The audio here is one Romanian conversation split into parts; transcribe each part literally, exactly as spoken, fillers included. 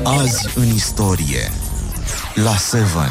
Azi în istorie la Seven.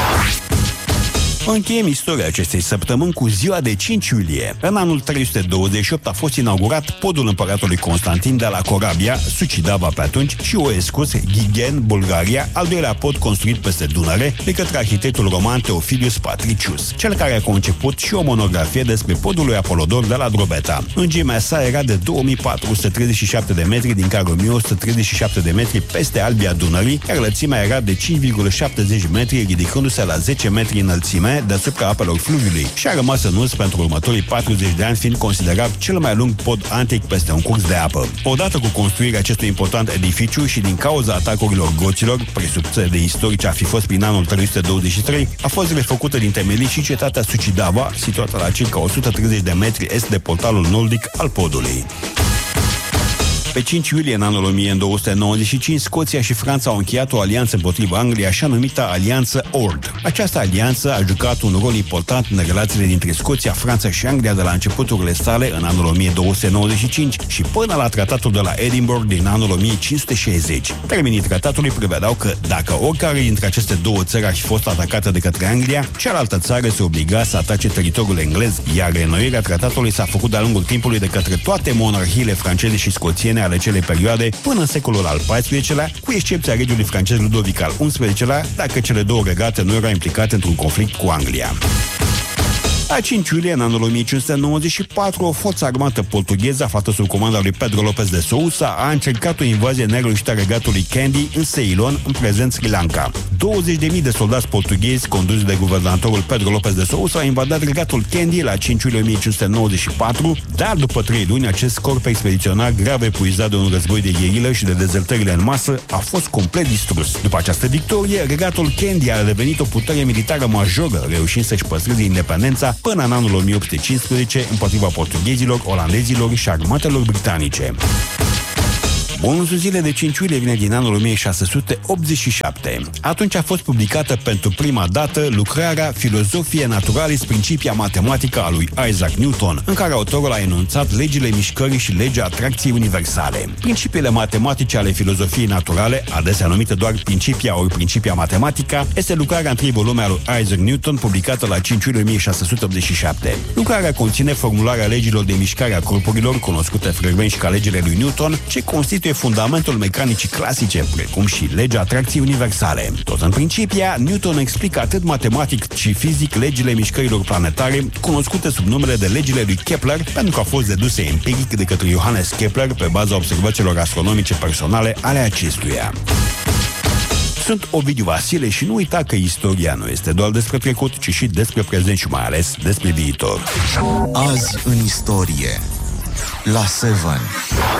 Încheiem istoria acestei săptămâni cu ziua de cinci iulie. În anul trei sute douăzeci și opt a fost inaugurat podul împăratului Constantin de la Corabia, Sucidava pe atunci, și Oescus, Ghigen, Bulgaria, al doilea pod construit peste Dunăre de către arhitectul roman Theophilus Patricius, cel care a conceput și o monografie despre podul lui Apolodor de la Drobeta. Lungimea sa era de două mii patru sute treizeci și șapte de metri, din care o mie o sută treizeci și șapte de metri peste albia Dunării, iar lățimea era de cinci virgulă șaptezeci metri, ridicându-se la zece metri înălțime deasupra apelor fluviului, și a rămas în us pentru următorii patruzeci de ani, fiind considerat cel mai lung pod antic peste un curs de apă. Odată cu construirea acestui important edificiu și din cauza atacurilor goților, presupuse de istorici a fi fost prin anul trei sute douăzeci și trei, a fost refăcută din temelii și cetatea Sucidava, situată la circa o sută treizeci de metri est de portalul nordic al podului. Pe cinci iulie în anul o mie două sute nouăzeci și cinci, Scoția și Franța au încheiat o alianță împotriva Angliei, așa numită Alianță Ord. Această alianță a jucat un rol important în relațiile dintre Scoția, Franța și Anglia de la începuturile sale în anul o mie două sute nouăzeci și cinci și până la tratatul de la Edinburgh din anul o mie cinci sute șaizeci. Termenii tratatului prevedeau că dacă oricare dintre aceste două țări ar fi fost atacată de către Anglia, cealaltă țară se obliga să atace teritoriul englez, iar reînnoirea tratatului s-a făcut de-a lungul timpului de către toate monarhiile franceze și scoțiene ale acelei perioade până în secolul al paisprezecelea, cu excepția regiului francez Ludovic al unsprezecelea, dacă cele două regate nu erau implicate într-un conflict cu Anglia. La cinci iulie, în anul o mie cinci sute nouăzeci și patru, o forță armată portugheză, aflată sub comanda lui Pedro Lopez de Sousa, a încercat o invazie nereușită a regatului Kandy în Ceylon, în prezent Sri Lanka. douăzeci de mii de soldați portughezi, conduși de guvernatorul Pedro Lopez de Sousa, au invadat regatul Kandy la cinci iulie o mie cinci sute nouăzeci și patru, dar după trei luni, acest corp expediționar, grav epuizat de un război de gherilă și de dezertările în masă, a fost complet distrus. După această victorie, regatul Kandy a devenit o putere militară majoră, reușind să-și păstreze independența până în anul o mie opt sute cincisprezece împotriva portughezilor, olandezilor și armatelor britanice. Bonusul zilei de cinci iulie vine din anul o mie șase sute optzeci și șapte. Atunci a fost publicată pentru prima dată lucrarea Philosophia Naturalis Principia Mathematica a lui Isaac Newton, în care autorul a enunțat legile mișcării și legea atracției universale. Principiile matematice ale filozofiei naturale, adesea numite doar Principia ori Principia Mathematica, este lucrarea în trei volume a lui Isaac Newton, publicată la cinci iulie o mie șase sute optzeci și șapte. Lucrarea conține formularea legilor de mișcare a corpurilor, cunoscute frecvent și ca legile lui Newton, ce constituie fundamentul mecanicii clasice, precum și legea atracției universale. Tot în Principia, Newton explică atât matematic și fizic legile mișcărilor planetare, cunoscute sub numele de legile lui Kepler, pentru că au fost deduse empiric de către Johannes Kepler pe baza observațiilor astronomice personale ale acestuia. Sunt Ovidiu Vasile și nu uita că istoria nu este doar despre trecut, ci și despre prezent și mai ales despre viitor. Azi în istorie la Seven.